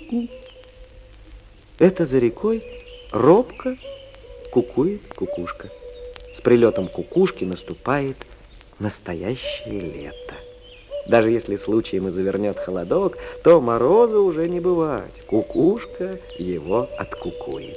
ку-ку. Это за рекой робко кукует кукушка. С прилетом кукушки наступает настоящее лето. Даже если случаем и завернет холодок, то мороза уже не бывать. Кукушка его откукует.